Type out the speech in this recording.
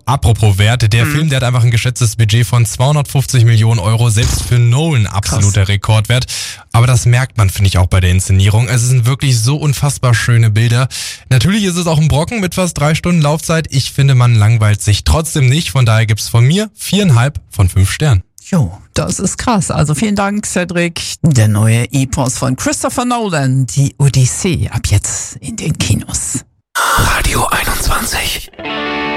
Apropos Wert, der Film, der hat einfach ein geschätztes Budget von 250 Millionen Euro, selbst für Nolan absoluter Rekordwert. Aber das merkt man, finde ich, auch bei der Inszenierung. Es sind wirklich so unfassbar schöne Bilder. Natürlich ist es auch ein Brocken mit fast 3 Stunden Laufzeit. Ich finde, man langweilt sich trotzdem nicht. Von daher gibt's von mir 4,5 von 5 Sternen. Jo, das ist krass. Also vielen Dank, Cedric. Der neue Epos von Christopher Nolan, die Odyssee, ab jetzt in den Kinos. Radio 21.